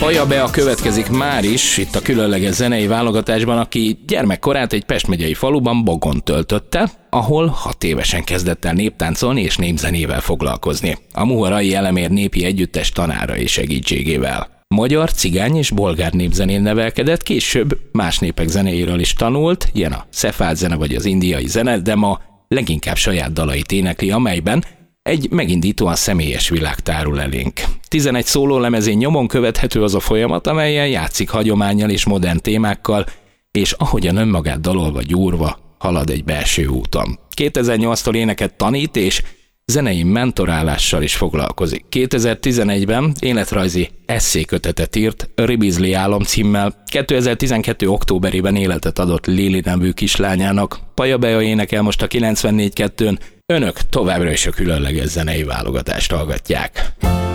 Paja Bea következik már is itt a különleges zenei válogatásban, aki gyermekkorát egy Pest megyei faluban Bogon töltötte, ahol 6 évesen kezdett el néptáncolni és népzenével foglalkozni. A Muharai Elemér népi együttes tanárai segítségével. Magyar, cigány és bolgár népzenén nevelkedett, később más népek zenéjéről is tanult, ilyen a szefád zene vagy az indiai zene, de ma leginkább saját dalait énekli, amelyben egy megindítóan személyes világ tárul elénk. 11 szólólemezén nyomon követhető az a folyamat, amelyen játszik hagyománnyal és modern témákkal, és ahogyan önmagát dalolva, gyúrva halad egy belső úton. 2008-tól éneket tanít, és zenei mentorálással is foglalkozik. 2011-ben életrajzi esszékötetet írt Ribizli álom címmel, 2012. októberében életet adott Lili nevű kislányának. Paja Bea énekel most a 94.2-n, önök továbbra is a különleges zenei válogatást hallgatják.